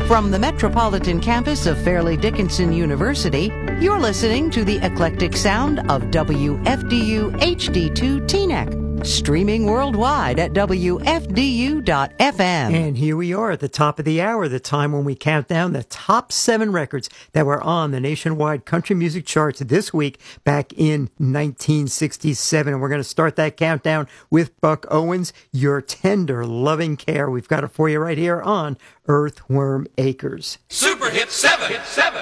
From the metropolitan campus of Fairleigh Dickinson University, you're listening to the eclectic sound of WFDU HD2 Teaneck, streaming worldwide at WFDU.FM. And here we are at the top of the hour, the time when we count down the top 7 records that were on the nationwide country music charts this week back in 1967. And we're going to start that countdown with Buck Owens, Your Tender Loving Care. We've got it for you right here on Earthworm Acres. Super Hit 7.